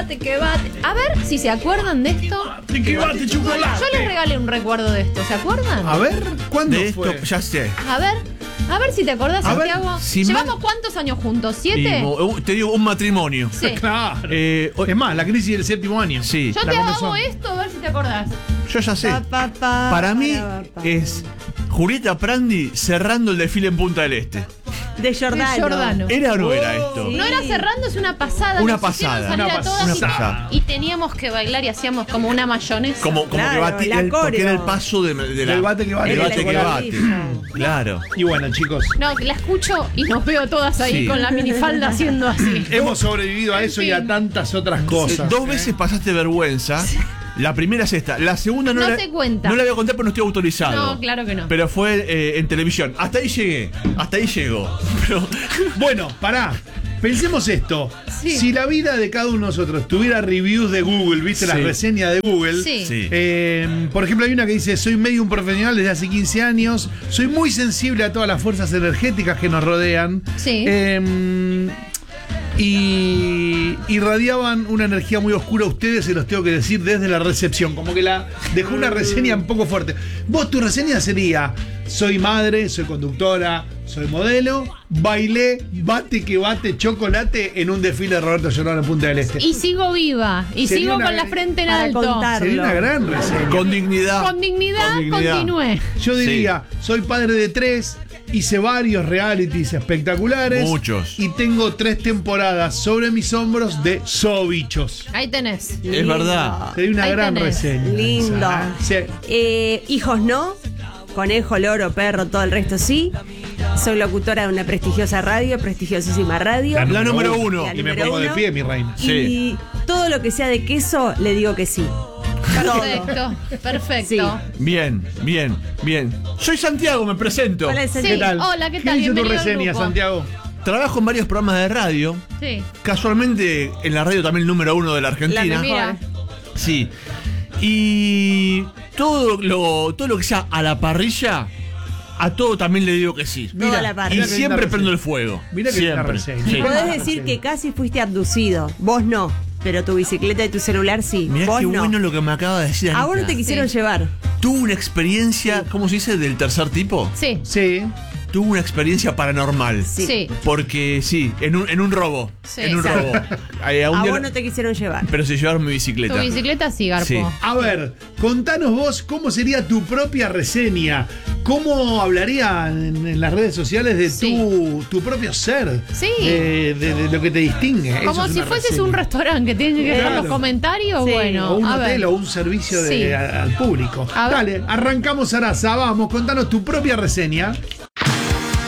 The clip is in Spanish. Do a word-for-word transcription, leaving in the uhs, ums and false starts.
bate, que bate. A ver si se acuerdan de esto. Bate, que bate, chocolate. Yo les regalé un recuerdo de esto, ¿se acuerdan? A ver, ¿cuándo De fue? esto, ya sé. A ver, a ver si te acordás, A ver, Santiago. si ¿Llevamos mal- cuántos años juntos? ¿Siete? Y, uh, te digo, un matrimonio. Sí. Claro. Eh, o- Es más, la crisis del séptimo año. Sí, Yo la te hago comenzó. esto, a ver si te acordás. yo ya sé. Pa, pa, pa, Para mí pa, pa. es Julieta Prandi cerrando el desfile en Punta del Este. De Jordano. De Giordano. ¿Era o no Oh, era esto? sí. No era cerrando, es una pasada. Una Nos hicieron pasada. salir Una a todas pasada. y, Una pasada. y teníamos que bailar y hacíamos como una mayonesa. Como, como Claro, que bate, la el, porque era el coreo. paso de, de la, Del bate que bate. del Era bate la que bate. coreo. Claro. Y bueno, chicos, No, que la escucho y nos veo todas ahí Sí. con la minifalda haciendo así. hemos sobrevivido a eso y a tantas otras cosas. Dos ¿eh? veces pasaste vergüenza. La primera es esta. La segunda no, No la, se cuenta. no la voy a contar porque no estoy autorizado. No, claro que no. Pero fue eh, en televisión. Hasta ahí llegué. Hasta ahí llegó. Pero, Bueno, pará. Pensemos esto. Sí. Si la vida de cada uno de nosotros tuviera reviews de Google, ¿viste? Las Sí. reseñas de Google. Sí. sí. Eh, por ejemplo, hay una que dice: soy medio un profesional desde hace quince años, soy muy sensible a todas las fuerzas energéticas que nos rodean. Sí. Eh, y irradiaban una energía muy oscura a ustedes, se los tengo que decir desde la recepción. Como que la dejó una reseña un poco fuerte. Vos, tu reseña sería: soy madre, soy conductora, soy modelo, bailé, bate que bate, chocolate en un desfile de Roberto Giordano en Punta del Este. Y sigo viva. Y Sería sigo una- con la frente en para alto. contar. Sería una gran reseña. con dignidad. Con dignidad, Con dignidad. continúe. Yo diría: soy padre de tres, hice varios realities espectaculares. Muchos. Y tengo tres temporadas sobre mis hombros de Sobichos. Ahí tenés. Es verdad. Sería una Ahí gran tenés. reseña. Lindo. esa, ¿eh? Sí. Eh, hijos no. Conejo, loro, perro, todo el resto sí. Soy locutora de una prestigiosa radio, prestigiosísima radio. La número uno. La Y me número pongo de uno. pie, mi reina. Sí. Y todo lo que sea de queso, le digo que sí. Perfecto, perfecto. Bien, bien, bien. Soy Santiago, me presento. Hola, Sí. ¿Qué tal? Hola, ¿qué tal? dice tu Bienvenido al reseña, grupo. Santiago? Trabajo en varios programas de radio. Sí. Casualmente en la radio también el número uno de la Argentina. La Mira. Sí. Y todo lo, todo lo que sea a la parrilla, a todo también le digo que sí. Toda Mira, la Y parrilla. Mira que siempre linda prendo el reseña. fuego. Mira que linda siempre. reseña. Sí. Podés Ah, decir sí. que casi fuiste abducido. Vos no. Pero tu bicicleta y tu celular sí. Mirá Vos qué no. bueno lo que me acaba de decir A vos no Anita. te quisieron Sí. llevar. Tuve una experiencia, ¿cómo se dice? Del tercer tipo. Sí. Sí. Tuve una experiencia paranormal. Sí. Sí. Porque sí, en un, en un robo. Sí, en un exacto. robo. Eh, a un A día- vos no te quisieron llevar. Pero se llevaron mi Tu bicicleta. bicicleta sí, Garpo. Sí. A ver, contanos vos cómo sería tu propia reseña. ¿Cómo hablaría en, en las redes sociales de Sí. tu, tu propio ser? Sí. De, de- de lo que te distingue. Eso Como es si una fueses reseña. un restaurante que tiene que dejar Claro. los comentarios. Sí. Bueno, O un a hotel ver. o un servicio de- Sí. a- al público. A ver. Dale, arrancamos, Arasa. Vamos, contanos tu propia reseña.